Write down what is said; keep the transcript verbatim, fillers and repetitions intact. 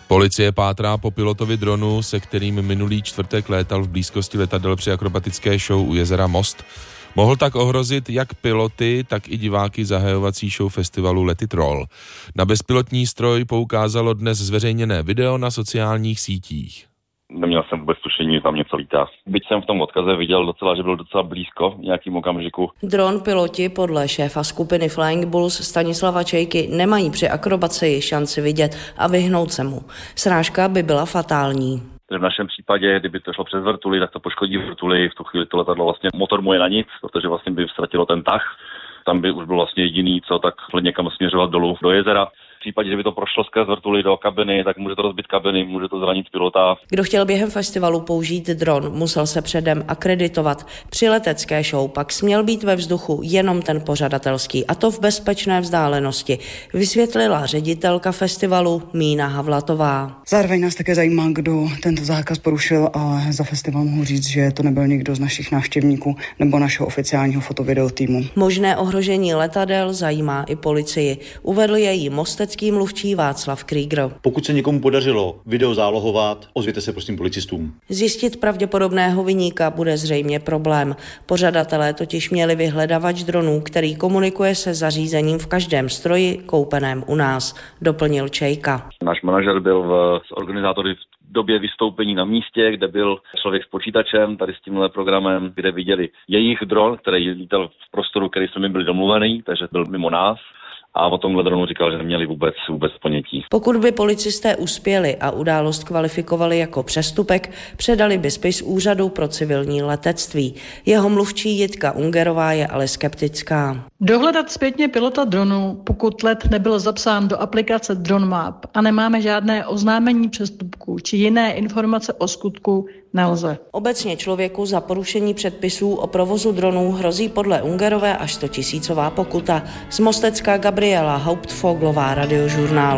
Policie pátrá po pilotovi dronu, se kterým minulý čtvrtek létal v blízkosti letadel při akrobatické show u jezera Most. Mohl tak ohrozit jak piloty, tak i diváky zahajovací show festivalu Let It Roll. Na bezpilotní stroj poukázalo dnes zveřejněné video na sociálních sítích. Neměl jsem vůbec tušení, že tam něco lítá. Byť jsem v tom odkaze viděl docela, že byl docela blízko v nějakým okamžiku. Dron piloti podle šéfa skupiny Flying Bulls Stanislava Čejky nemají při akrobaci šanci vidět a vyhnout se mu. Srážka by byla fatální. V našem případě, kdyby to šlo přes vrtuly, tak to poškodí vrtuly. V tu chvíli to letadlo vlastně motor mu je na nic, protože vlastně by ztratilo ten tah. Tam by už byl vlastně jediný, co tak někam směřovat dolů do jezera. V případě, že by to prošlo skrz vrtuly do kabiny, tak může to rozbit kabiny, může to zranit pilota. Kdo chtěl během festivalu použít dron, musel se předem akreditovat. Při letecké show pak směl být ve vzduchu jenom ten pořadatelský, a to v bezpečné vzdálenosti, vysvětlila ředitelka festivalu Mína Havlatová. Zároveň nás také zajímá, kdo tento zákaz porušil, a za festival mohu říct, že to nebyl nikdo z našich návštěvníků nebo našeho oficiálního fotovideo týmu. Možné ohrožení letadel zajímá i policii. Uvedl její mostecký mluvčí Václav Krieger. Pokud se někomu podařilo video zálohovat, ozvěte se prosím policistům. Zjistit pravděpodobného viníka bude zřejmě problém. Pořadatelé totiž měli vyhledavač dronů, který komunikuje se zařízením v každém stroji koupeném u nás, doplnil Čejka. Náš manažer byl v, s organizátory v době vystoupení na místě, kde byl člověk s počítačem, tady s tímhle programem, kde viděli jejich dron, který lítal v prostoru, který jsme mi byli domluvený, takže byl mimo nás. A o tomhle dronu říkal, že neměli vůbec, vůbec ponětí. Pokud by policisté uspěli a událost kvalifikovali jako přestupek, předali by spis Úřadu pro civilní letectví. Jeho mluvčí Jitka Ungerová je ale skeptická. Dohledat zpětně pilota dronu, pokud let nebyl zapsán do aplikace DroneMap a nemáme žádné oznámení přestupku či jiné informace o skutku, nelze. Obecně člověku za porušení předpisů o provozu dronů hrozí podle Ungerové až sto tisícová pokuta. Z Mostecka Gabriela Hauptfoglová, Radiožurnál.